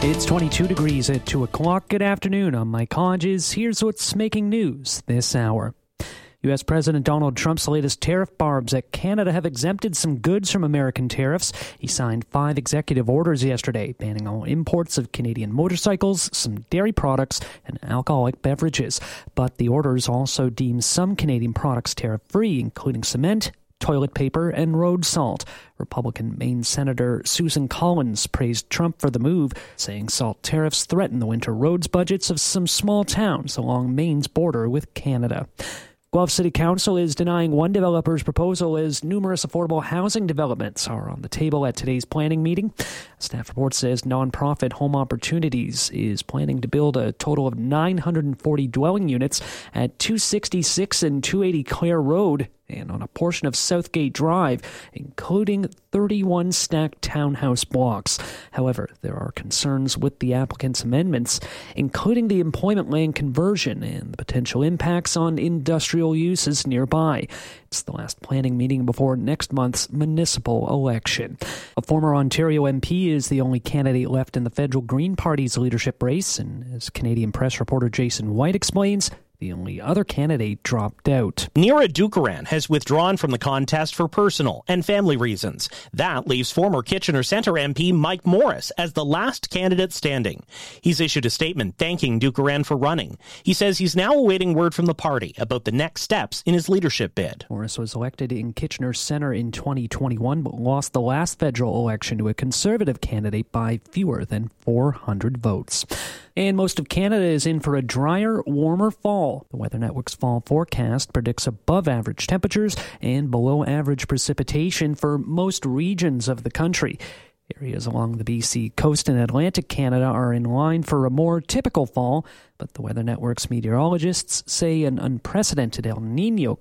It's 22 degrees at 2 o'clock. Good afternoon. I'm Mike Hodges. Here's what's making news this hour. U.S. President Donald Trump's latest tariff barbs at Canada have exempted some goods from American tariffs. He signed 5 executive orders yesterday, banning all imports of Canadian motorcycles, some dairy products, and alcoholic beverages. But the orders also deem some Canadian products tariff-free, including cement, toilet paper, and road salt. Republican Maine Senator Susan Collins praised Trump for the move, saying salt tariffs threaten the winter roads budgets of some small towns along Maine's border with Canada. Guelph City Council is denying one developer's proposal as numerous affordable housing developments are on the table at today's planning meeting. A staff report says nonprofit Home Opportunities is planning to build a total of 940 dwelling units at 266 and 280 Clare Road and on a portion of Southgate Drive, including 31 stacked townhouse blocks. However, there are concerns with the applicant's amendments, including the employment land conversion and the potential impacts on industrial uses nearby. It's the last planning meeting before next month's municipal election. A former Ontario MP is the only candidate left in the federal Green Party's leadership race, and as Canadian press reporter Jason White explains, the only other candidate dropped out. Neera Dookaran has withdrawn from the contest for personal and family reasons. That leaves former Kitchener Centre MP Mike Morris as the last candidate standing. He's issued a statement thanking Dookaran for running. He says he's now awaiting word from the party about the next steps in his leadership bid. Morris was elected in Kitchener Centre in 2021 but lost the last federal election to a Conservative candidate by fewer than 400 votes. And most of Canada is in for a drier, warmer fall. The Weather Network's fall forecast predicts above-average temperatures and below-average precipitation for most regions of the country. Areas along the BC coast and Atlantic Canada are in line for a more typical fall, but the Weather Network's meteorologists say an unprecedented El Niño